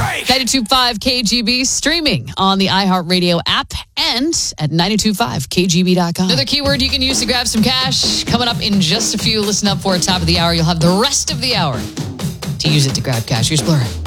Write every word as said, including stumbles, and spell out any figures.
ninety-two point five K G B streaming on the iHeartRadio app and at ninety-two point five K G B dot com. Another keyword you can use to grab some cash coming up in just a few. Listen up for it, top of the hour. You'll have the rest of the hour to use it to grab cash. Here's Blur.